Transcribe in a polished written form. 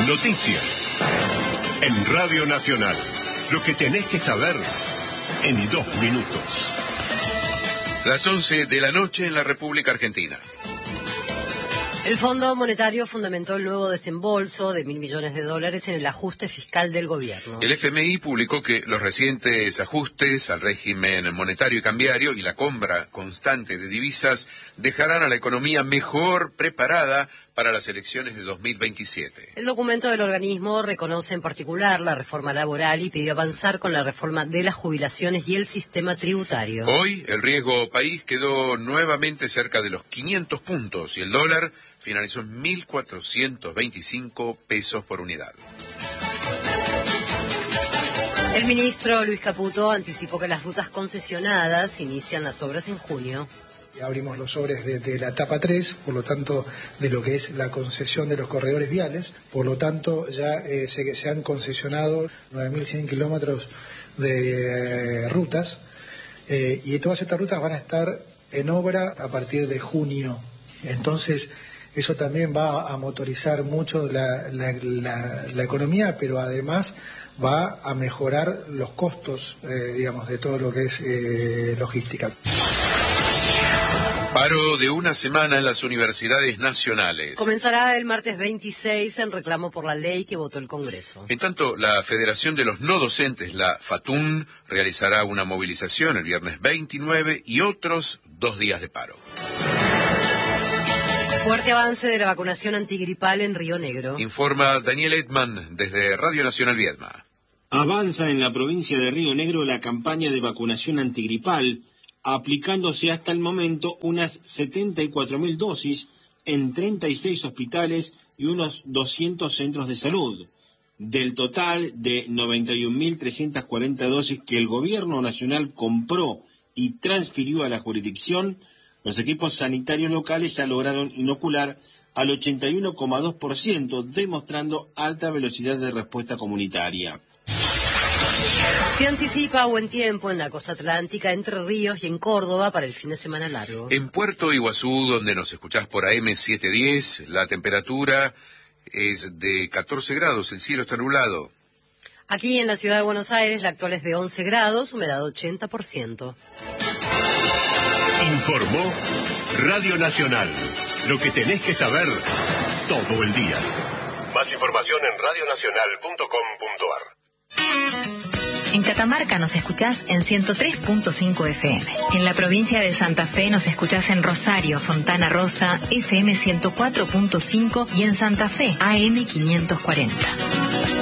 Noticias. En Radio Nacional. Lo que tenés que saber en 2 minutos. Las 11 de la noche en la República Argentina. El Fondo Monetario fundamentó el nuevo desembolso de $1.000 millones en el ajuste fiscal del gobierno. El FMI publicó que los recientes ajustes al régimen monetario y cambiario y la compra constante de divisas dejarán a la economía mejor preparada para las elecciones de 2027. El documento del organismo reconoce en particular la reforma laboral y pidió avanzar con la reforma de las jubilaciones y el sistema tributario. Hoy el riesgo país quedó nuevamente cerca de los 500 puntos y el dólar finalizó en 1.425 pesos por unidad. El ministro Luis Caputo anticipó que las rutas concesionadas inician las obras en junio. Abrimos los sobres de la etapa 3, por lo tanto, de lo que es la concesión de los corredores viales. Por lo tanto, ya se han concesionado 9.100 kilómetros de rutas y todas estas rutas van a estar en obra a partir de junio. Entonces, eso también va a motorizar mucho la economía, pero además va a mejorar los costos, de todo lo que es logística. Paro de una semana en las universidades nacionales. Comenzará el martes 26 en reclamo por la ley que votó el Congreso. En tanto, la Federación de los No Docentes, la FATUN, realizará una movilización el viernes 29 y otros 2 días de paro. Fuerte avance de la vacunación antigripal en Río Negro. Informa Daniel Edman desde Radio Nacional Viedma. Avanza en la provincia de Río Negro la campaña de vacunación antigripal, aplicándose hasta el momento unas 74.000 dosis en 36 hospitales y unos 200 centros de salud. Del total de 91.340 dosis que el gobierno nacional compró y transfirió a la jurisdicción, los equipos sanitarios locales ya lograron inocular al 81,2%, demostrando alta velocidad de respuesta comunitaria. Se anticipa buen tiempo en la costa atlántica, Entre Ríos y en Córdoba para el fin de semana largo. En Puerto Iguazú, donde nos escuchás por AM710, la temperatura es de 14 grados, el cielo está nublado. Aquí en la ciudad de Buenos Aires, la actual es de 11 grados, humedad 80%. Informó Radio Nacional. Lo que tenés que saber todo el día. Más información en radionacional.com.ar. En Catamarca nos escuchás en 103.5 FM. En la provincia de Santa Fe nos escuchás en Rosario, Fontana Rosa, FM 104.5 y en Santa Fe, AM 540.